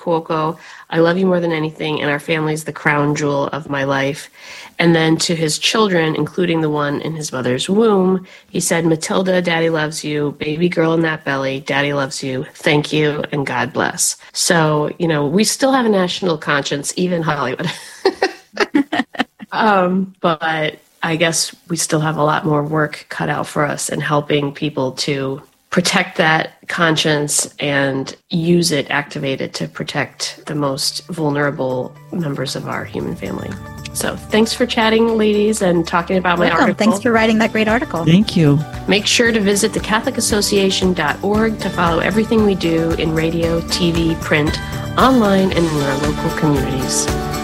Cuoco, I love you more than anything, and our family's the crown jewel of my life. And then to his children, including the one in his mother's womb, he said, Matilda, Daddy loves you. Baby girl in that belly, Daddy loves you. Thank you, and God bless. So, we still have a national conscience, even Hollywood. But I guess we still have a lot more work cut out for us in helping people to protect that conscience and use it, activate it to protect the most vulnerable members of our human family. So thanks for chatting, ladies, and talking about my article. Thanks for writing that great article. Thank you. Make sure to visit thecatholicassociation.org to follow everything we do in radio, TV, print, online, and in our local communities.